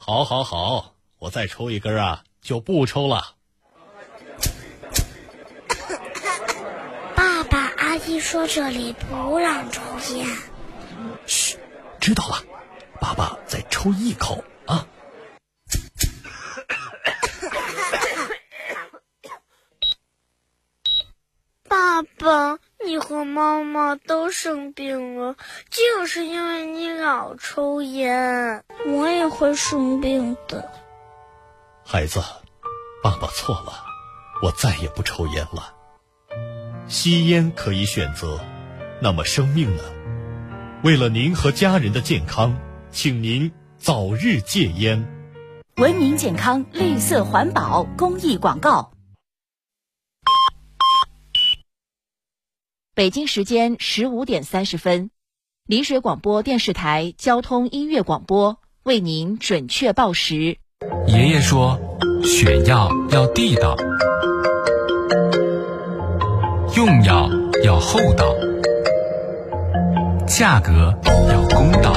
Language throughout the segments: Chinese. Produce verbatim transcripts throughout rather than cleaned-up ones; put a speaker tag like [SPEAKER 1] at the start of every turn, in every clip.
[SPEAKER 1] 好好好，我再抽一根啊，就不抽了。
[SPEAKER 2] 爸爸，阿姨说这里不让抽烟。
[SPEAKER 1] 嘘，知道了，爸爸再抽一口啊。
[SPEAKER 2] 爸爸，你和妈妈都生病了，就是因为你老抽烟，我也会生病的。
[SPEAKER 1] 孩子，爸爸错了，我再也不抽烟了。吸烟可以选择，那么生命呢？为了您和家人的健康，请您早日戒烟。
[SPEAKER 3] 文明健康，绿色环保公益广告。北京时间十五点三十分，丽水广播电视台交通音乐广播为您准确报时。
[SPEAKER 4] 爷爷说，选药要地道，用药要厚道，价格要公道。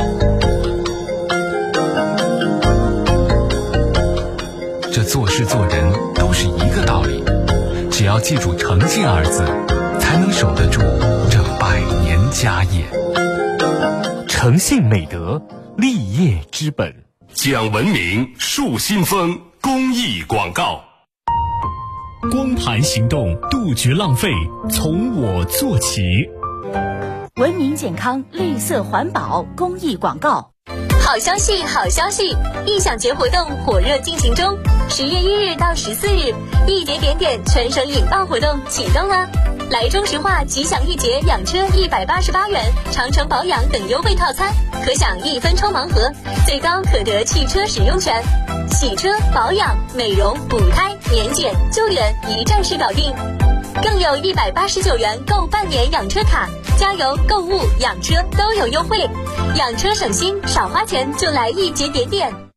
[SPEAKER 4] 这做事做人都是一个道理，只要记住诚信二字，才能守得住这百年家业。
[SPEAKER 5] 诚信美德，立业之本。
[SPEAKER 6] 讲文明，树新风公益广告。
[SPEAKER 5] 光盘行动，杜绝浪费，从我做起。
[SPEAKER 3] 文明健康，绿色环保公益广告。
[SPEAKER 7] 好消息，好消息！异想节活动火热进行中，十月一日到十四日，一节点点全省引爆活动启动啦！来中石化吉祥一节养车一百八十八元，长城保养等优惠套餐，可享一分抽盲盒，最高可得汽车使用权，洗车、保养、美容、补胎、年检、救援一站式搞定。更有一百八十九元购半年养车卡，加油、购物、养车都有优惠，养车省心，少花钱就来一节点点。